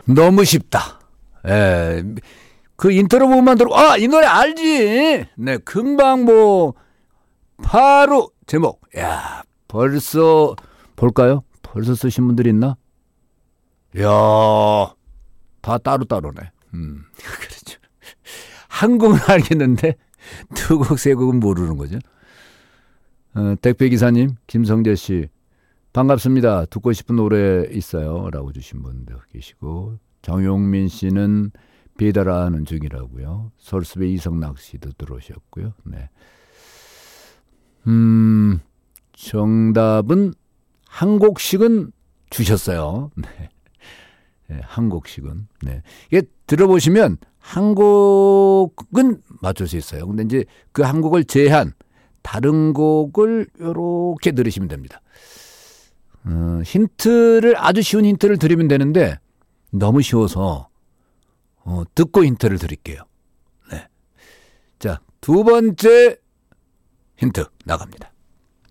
너무 쉽다. 예. 그 인트로 부분만 들어, 이 노래 알지? 네, 금방 바로 제목. 야, 벌써, 볼까요? 벌써 쓰신 분들 있나? 이야, 다 따로따로네. 그렇죠. 한국은 알겠는데, 두 곡, 세 곡은 모르는 거죠. 택배기사님, 김성재 씨, 반갑습니다. 듣고 싶은 노래 있어요. 라고 주신 분도 계시고, 정용민 씨는 배달하는 중이라고요. 서울숲의 이성락 씨도 들어오셨고요. 네. 정답은 한 곡씩은 주셨어요. 네. 네, 한 곡씩은. 네. 이게 들어보시면 한 곡은 맞출 수 있어요. 근데 이제 그 한 곡을 제한, 다른 곡을 이렇게 들으시면 됩니다. 아주 쉬운 힌트를 드리면 되는데, 너무 쉬워서, 듣고 힌트를 드릴게요. 네. 자, 두 번째 힌트 나갑니다.